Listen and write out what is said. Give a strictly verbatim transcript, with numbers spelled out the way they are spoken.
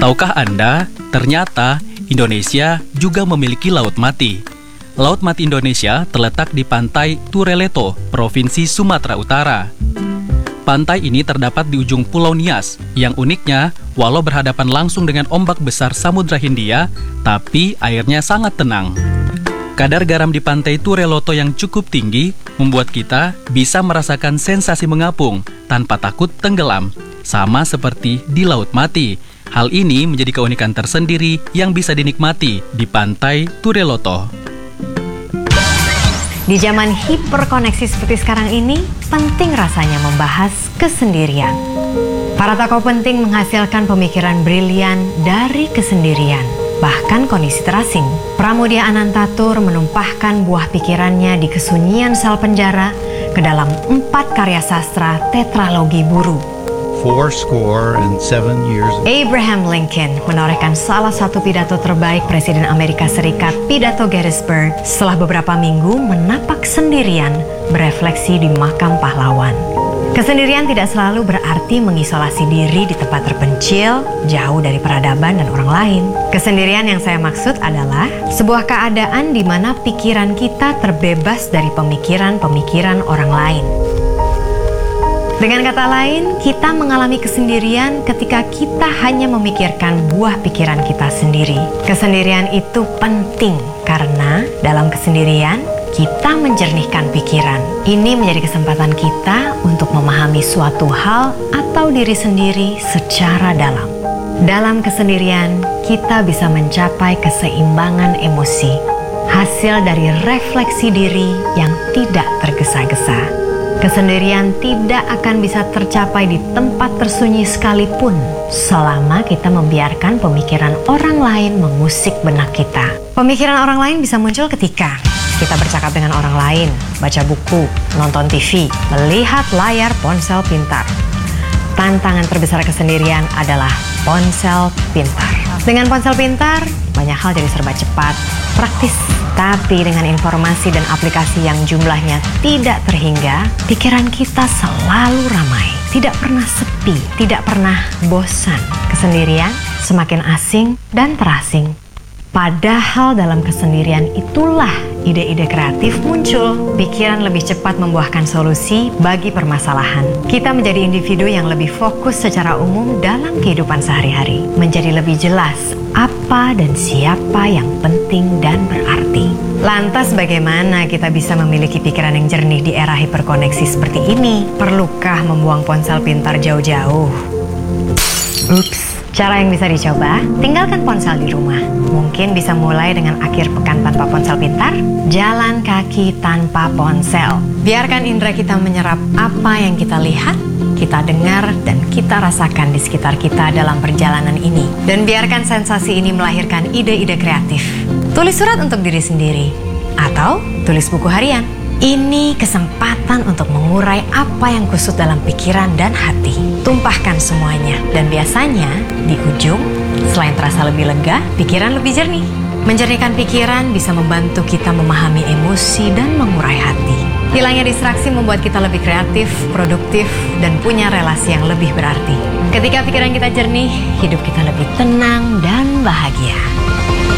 Tahukah Anda, ternyata Indonesia juga memiliki Laut Mati. Laut Mati Indonesia terletak di pantai Tureleto, Provinsi Sumatera Utara. Pantai ini terdapat di ujung Pulau Nias, yang uniknya, walau berhadapan langsung dengan ombak besar Samudra Hindia, tapi airnya sangat tenang. Kadar garam di pantai Tureleto yang cukup tinggi membuat kita bisa merasakan sensasi mengapung tanpa takut tenggelam, sama seperti di Laut Mati. Hal ini menjadi keunikan tersendiri yang bisa dinikmati di pantai Tureleto. Di zaman hiperkoneksi seperti sekarang ini, penting rasanya membahas kesendirian. Para tokoh penting menghasilkan pemikiran brilian dari kesendirian, bahkan kondisi terasing. Pramudia Anantatur menumpahkan buah pikirannya di kesunyian sel penjara ke dalam empat karya sastra tetralogi Buru. Four score and seven years ago. Abraham Lincoln menorehkan salah satu pidato terbaik Presiden Amerika Serikat, pidato Gettysburg, setelah beberapa minggu menapak sendirian berefleksi di makam pahlawan. Kesendirian tidak selalu berarti mengisolasi diri di tempat terpencil, jauh dari peradaban dan orang lain. Kesendirian yang saya maksud adalah sebuah keadaan di mana pikiran kita terbebas dari pemikiran-pemikiran orang lain. Dengan kata lain, kita mengalami kesendirian ketika kita hanya memikirkan buah pikiran kita sendiri. Kesendirian itu penting karena dalam kesendirian kita menjernihkan pikiran. Ini menjadi kesempatan kita untuk memahami suatu hal atau diri sendiri secara dalam. Dalam kesendirian, kita bisa mencapai keseimbangan emosi, hasil dari refleksi diri yang tidak tergesa-gesa. Kesendirian tidak akan bisa tercapai di tempat tersunyi sekalipun selama kita membiarkan pemikiran orang lain mengusik benak kita. Pemikiran orang lain bisa muncul ketika kita bercakap dengan orang lain, baca buku, nonton T V, melihat layar ponsel pintar. Tantangan terbesar kesendirian adalah ponsel pintar. Dengan ponsel pintar, banyak hal jadi serba cepat, praktis. Tapi dengan informasi dan aplikasi yang jumlahnya tidak terhingga, pikiran kita selalu ramai, tidak pernah sepi, tidak pernah bosan. Kesendirian semakin asing dan terasing. Padahal dalam kesendirian itulah ide-ide kreatif muncul. Pikiran lebih cepat membuahkan solusi bagi permasalahan. Kita menjadi individu yang lebih fokus secara umum dalam kehidupan sehari-hari. Menjadi lebih jelas apa dan siapa yang penting dan berarti. Lantas bagaimana kita bisa memiliki pikiran yang jernih di era hiperkoneksi seperti ini? Perlukah membuang ponsel pintar jauh-jauh? Ups. Cara yang bisa dicoba, tinggalkan ponsel di rumah. Mungkin bisa mulai dengan akhir pekan tanpa ponsel pintar, jalan kaki tanpa ponsel. Biarkan indera kita menyerap apa yang kita lihat, kita dengar, dan kita rasakan di sekitar kita dalam perjalanan ini. Dan biarkan sensasi ini melahirkan ide-ide kreatif. Tulis surat untuk diri sendiri, atau tulis buku harian. Ini kesempatan untuk mengurai apa yang kusut dalam pikiran dan hati. Tumpahkan semuanya. Dan biasanya, di ujung, selain terasa lebih lega, pikiran lebih jernih. Menjernihkan pikiran bisa membantu kita memahami emosi dan mengurai hati. Hilangnya distraksi membuat kita lebih kreatif, produktif, dan punya relasi yang lebih berarti. Ketika pikiran kita jernih, hidup kita lebih tenang dan bahagia.